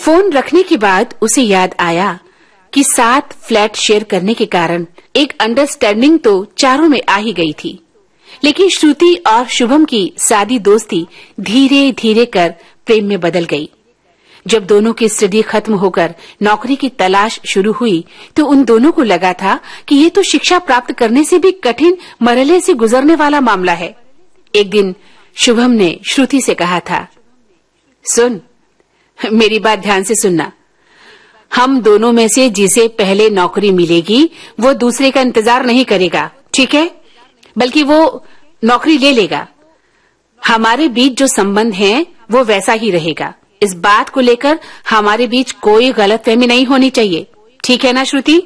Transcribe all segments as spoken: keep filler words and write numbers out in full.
Phone रखने के बाद उसे याद आया कि सात फ्लैट शेयर करने के कारण एक अंडरस्टैंडिंग तो चारों में आ ही गई थी, लेकिन श्रुति और शुभम की सादी दोस्ती धीरे धीरे कर प्रेम में बदल गई। जब दोनों की स्टडी खत्म होकर नौकरी की तलाश शुरू हुई तो उन दोनों को लगा था कि ये तो शिक्षा प्राप्त करने से भी कठिन मरहले से गुजरने वाला मामला है। एक दिन शुभम ने श्रुति से कहा था, सुन, मेरी बात ध्यान से सुनना। हम दोनों में से जिसे पहले नौकरी मिलेगी वो दूसरे का इंतजार नहीं करेगा, ठीक है? बल्कि वो नौकरी ले लेगा। हमारे बीच जो संबंध है वो वैसा ही रहेगा। इस बात को लेकर हमारे बीच कोई गलतफहमी नहीं होनी चाहिए, ठीक है ना श्रुति?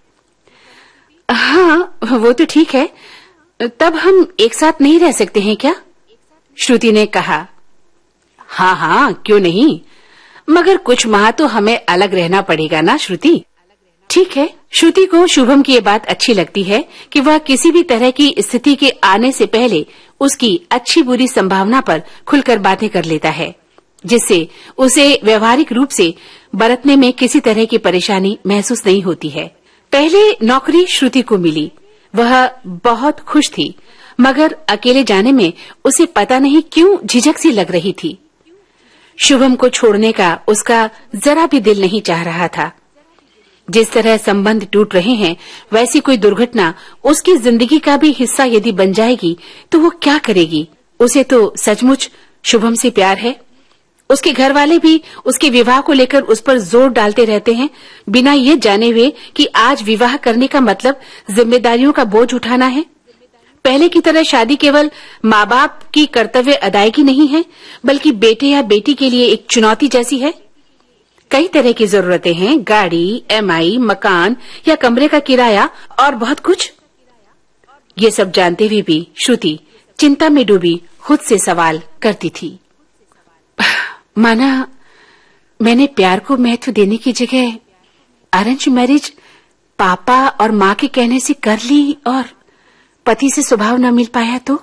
हाँ, वो तो ठीक है। तब हम एक साथ नहीं रह सकते हैं क्या? श्रुति ने कहा। हाँ हाँ, क्यों नहीं, मगर कुछ माह तो हमें अलग रहना पड़ेगा ना श्रुति? ठीक है। श्रुति को शुभम की ये बात अच्छी लगती है कि वह किसी भी तरह की स्थिति के आने से पहले उसकी अच्छी बुरी संभावना पर खुलकर बातें कर लेता है, जिससे उसे व्यवहारिक रूप से बरतने में किसी तरह की परेशानी महसूस नहीं होती है। पहले नौकरी श्रुति को मिली, वह बहुत खुश थी, मगर अकेले जाने में उसे पता नहीं क्यों झिझक सी लग रही थी। शुभम को छोड़ने का उसका जरा भी दिल नहीं चाह रहा था। जिस तरह संबंध टूट रहे हैं, वैसी कोई दुर्घटना उसकी जिंदगी का भी हिस्सा यदि बन जाएगी तो वो क्या करेगी? उसे तो सचमुच शुभम से प्यार है। उसके घर वाले भी उसके विवाह को लेकर उस पर जोर डालते रहते हैं, बिना ये जाने हुए कि आज विवाह करने का मतलब जिम्मेदारियों का बोझ उठाना है। पहले की तरह शादी केवल माँ बाप की कर्तव्य अदायगी नहीं है, बल्कि बेटे या बेटी के लिए एक चुनौती जैसी है। कई तरह की जरूरतें हैं, गाड़ी, एमआई, मकान या कमरे का किराया और बहुत कुछ। ये सब जानते हुए भी श्रुति चिंता में डूबी खुद से सवाल करती थी। माना मैंने प्यार को महत्व देने की जगह अरेंज मैरिज पापा और माँ के कहने से कर ली और पति से स्वभाव न मिल पाया तो?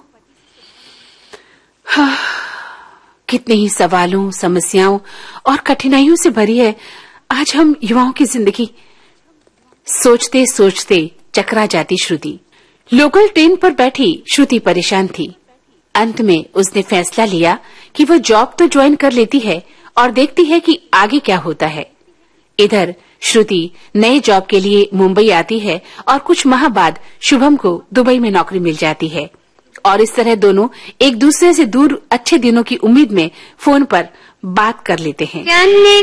हाँ, कितने ही सवालों, समस्याओं और कठिनाइयों से भरी है आज हम युवाओं की जिंदगी। सोचते सोचते चकरा जाती श्रुति। लोकल ट्रेन पर बैठी श्रुति परेशान थी। अंत में उसने फैसला लिया कि वह जॉब तो ज्वाइन कर लेती है और देखती है कि आगे क्या होता है। इधर श्रुति नए जॉब के लिए मुंबई आती है और कुछ माह बाद शुभम को दुबई में नौकरी मिल जाती है और इस तरह दोनों एक दूसरे से दूर अच्छे दिनों की उम्मीद में फोन पर बात कर लेते हैं।